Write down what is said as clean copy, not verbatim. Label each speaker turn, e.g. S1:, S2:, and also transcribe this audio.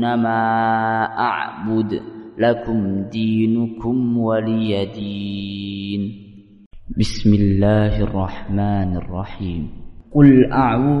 S1: إنما أعبد لكم دينكم ولي دين. بسم الله الرحمن الرحيم. قل أعوذ